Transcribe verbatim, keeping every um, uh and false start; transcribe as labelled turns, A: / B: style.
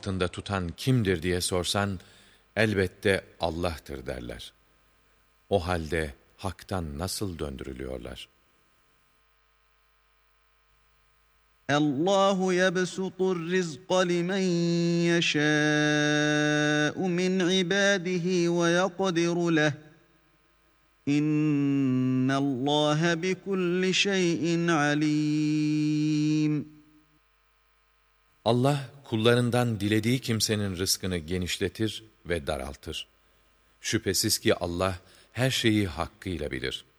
A: altında tutan kimdir diye sorsan, elbette Allah'tır derler. O halde haktan nasıl döndürülüyorlar?
B: Allahu yebsutur rizqa limen yeşâ'u min ibâdihi ve yaqdiru leh. İnnallâhe bikulli şeyin alîm.
A: Allah kullarından dilediği kimsenin rızkını genişletir ve daraltır. Şüphesiz ki Allah her şeyi hakkıyla bilir.